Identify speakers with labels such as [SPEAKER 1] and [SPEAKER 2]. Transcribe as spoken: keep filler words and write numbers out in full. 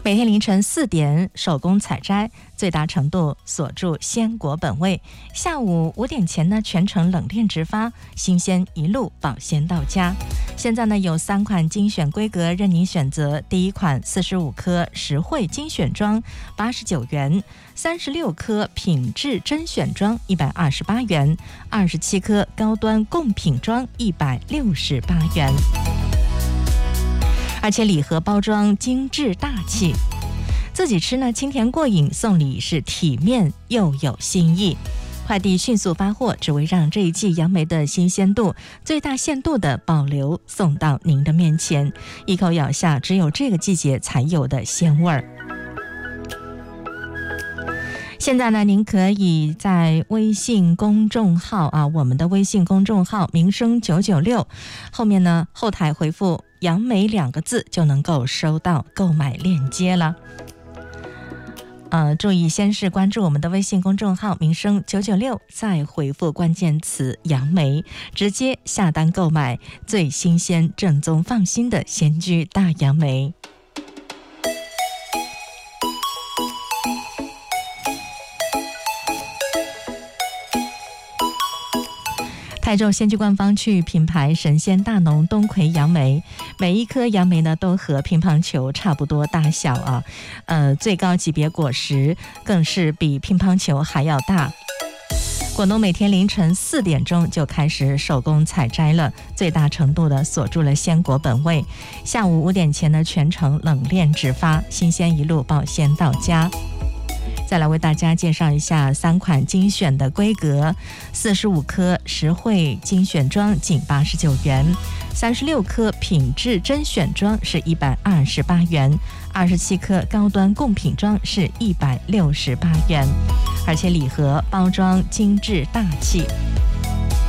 [SPEAKER 1] 每天凌晨四点手工采摘，最大程度锁住鲜果本味。下午五点前呢，全程冷链直发，新鲜一路保鲜到家。现在呢，有三款精选规格任您选择。第一款四十五颗实惠精选装八十九元，三十六颗品质甄选装一百二十八元，二十七颗高端贡品装一百六十八元。而且礼盒包装精致大气，自己吃呢清甜过瘾，送礼是体面又有新意。快递迅速发货，只为让这一季杨梅的新鲜度最大限度的保留，送到您的面前，一口咬下只有这个季节才有的鲜味儿。现在呢，您可以在微信公众号啊，我们的微信公众号民生九九六后面呢，后台回复杨梅两个字就能够收到购买链接了。呃，注意先是关注我们的微信公众号民生九九六，再回复关键词杨梅，直接下单购买最新鲜正宗放心的鲜居大杨梅。台州鲜居官方区品牌神仙大农冬葵杨梅，每一颗杨梅呢都和乒乓球差不多大小啊，呃，最高级别果实更是比乒乓球还要大。果农每天凌晨四点钟就开始手工采摘了，最大程度的锁住了鲜果本味。下午五点前呢，全程冷链直发，新鲜一路保鲜到家。再来为大家介绍一下三款精选的规格：四十五颗实惠精选装仅八十九元，三十六颗品质甄选装是一百二十八元，二十七颗高端贡品装是一百六十八元。而且礼盒包装精致大气。